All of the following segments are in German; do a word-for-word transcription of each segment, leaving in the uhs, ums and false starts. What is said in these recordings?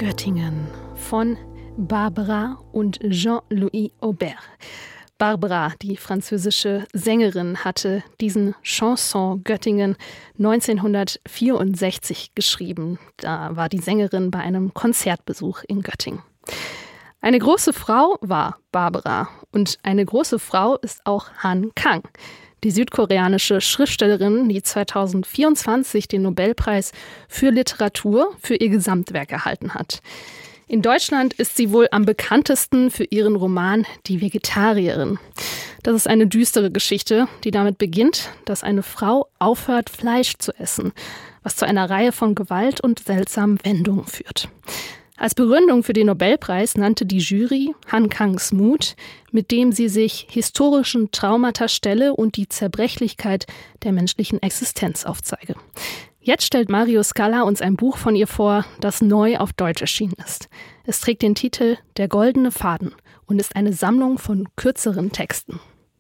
Göttingen von Barbara und Jean-Louis Aubert. Barbara, die französische Sängerin, hatte diesen Chanson Göttingen neunzehnhundertvierundsechzig geschrieben. Da war die Sängerin bei einem Konzertbesuch in Göttingen. Eine große Frau war Barbara und eine große Frau ist auch Han Kang, die südkoreanische Schriftstellerin, die zweitausendvierundzwanzig den Nobelpreis für Literatur für ihr Gesamtwerk erhalten hat. In Deutschland ist sie wohl am bekanntesten für ihren Roman Die Vegetarierin. Das ist eine düstere Geschichte, die damit beginnt, dass eine Frau aufhört, Fleisch zu essen, was zu einer Reihe von Gewalt und seltsamen Wendungen führt. Als Begründung für den Nobelpreis nannte die Jury Han Kangs Mut, mit dem sie sich historischen Traumata stelle und die Zerbrechlichkeit der menschlichen Existenz aufzeige. Jetzt stellt Mario Scala uns ein Buch von ihr vor, das neu auf Deutsch erschienen ist. Es trägt den Titel Der goldene Faden und ist eine Sammlung von kürzeren Texten.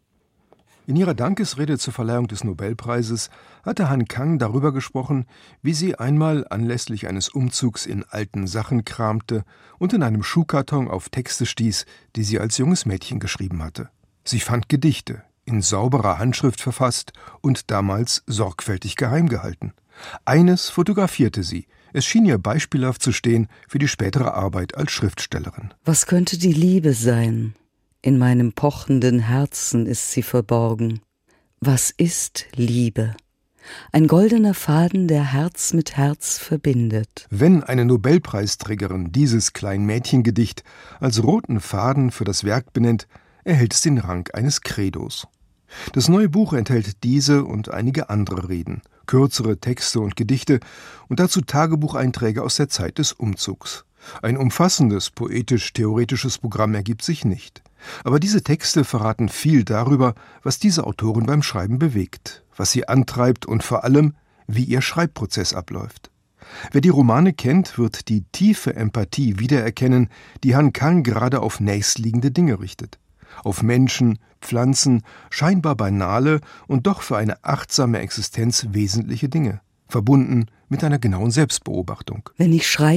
In ihrer Dankesrede zur Verleihung des Nobelpreises hatte Han Kang darüber gesprochen, wie sie einmal anlässlich eines Umzugs in alten Sachen kramte und in einem Schuhkarton auf Texte stieß, die sie als junges Mädchen geschrieben hatte. Sie fand Gedichte, in sauberer Handschrift verfasst und damals sorgfältig geheim gehalten. Eines fotografierte sie. Es schien ihr beispielhaft zu stehen für die spätere Arbeit als Schriftstellerin. Was könnte die Liebe sein? In meinem pochenden Herzen ist sie verborgen. Was ist Liebe? Ein goldener Faden, der Herz mit Herz verbindet. Wenn eine Nobelpreisträgerin dieses Kleinmädchengedicht als roten Faden für das Werk benennt, erhält es den Rang eines Credos. Das neue Buch enthält diese und einige andere Reden, kürzere Texte und Gedichte und dazu Tagebucheinträge aus der Zeit des Umzugs. Ein umfassendes poetisch-theoretisches Programm ergibt sich nicht. Aber diese Texte verraten viel darüber, was diese Autorin beim Schreiben bewegt, was sie antreibt und vor allem, wie ihr Schreibprozess abläuft. Wer die Romane kennt, wird die tiefe Empathie wiedererkennen, die Han Kang gerade auf nächstliegende Dinge richtet. Auf Menschen, Pflanzen, scheinbar banale und doch für eine achtsame Existenz wesentliche Dinge, verbunden mit einer genauen Selbstbeobachtung. Wenn ich schreibe,